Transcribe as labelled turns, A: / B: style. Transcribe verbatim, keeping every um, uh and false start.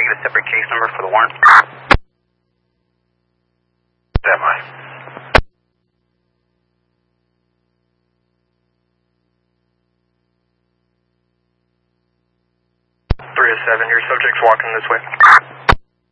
A: you a separate case number for the warrant?
B: Am I? three oh seven, your subject's walking this way.